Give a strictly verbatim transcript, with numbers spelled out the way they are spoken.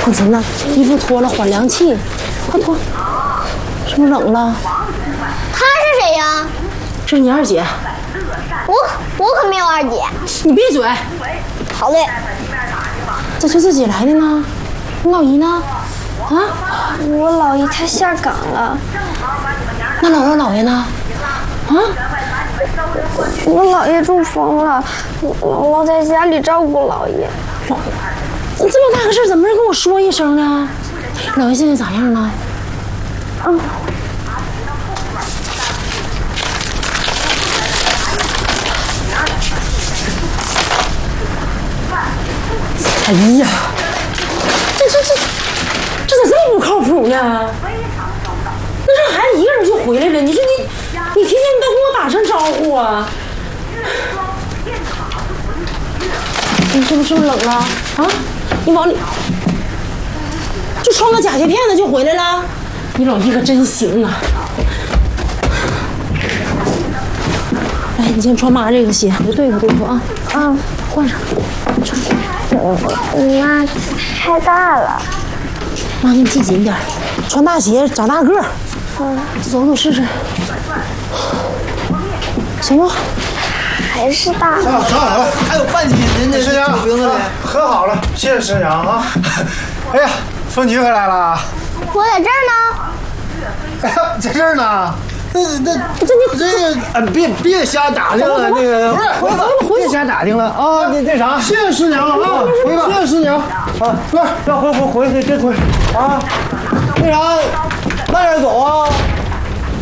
你真的衣服脱了缓凉气，快脱！是不是冷了？ 她是谁呀？ 这是你二姐。 我我可没有二姐。 你闭嘴！ 好嘞。 这是自己来的呢？你老姨呢？啊？ 我老姨她下岗了。 那姥姥姥爷呢？啊？ 我姥爷中风了，姥姥在家里照顾姥爷。 姥爷，你这么大个事怎么没人跟我说一声呢？姥爷现在咋样呢？嗯。哎呀，这这这这咋这么不靠谱呢？那这孩子一个人就回来了，你说你你提前你都跟我打声招呼啊！你是不是是不是冷了啊？你往里就穿个假鞋片子就回来了，你老弟可真行啊！来，你先穿妈这个鞋，不对付对付啊啊，换上，穿。 妈太大了， 妈给你系紧点，穿大鞋长大个儿。嗯，走走试试，行不？ 还是大。 上上来了，还有半斤呢，这小瓶子里。喝好了，谢谢师娘啊。哎呀，凤菊回来了。 我在这儿呢。 哎呀，在这儿呢。那那这你这呃别别瞎打听了，那个不是回吧，别瞎打听了啊！那那啥，谢谢师娘啊，回吧，谢谢师娘啊，不是要回回回去这回啊，那啥，慢点走啊。